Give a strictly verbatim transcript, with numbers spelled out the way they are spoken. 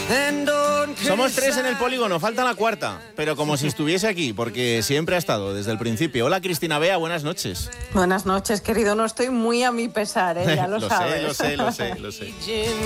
Somos tres en el polígono, falta la cuarta, pero como si estuviese aquí, porque siempre ha estado desde el principio. Hola Cristina Bea, buenas noches. Buenas noches, querido, no estoy muy a mi pesar, ¿eh? Ya lo, lo sabes. sé, lo sé, lo sé, lo sé.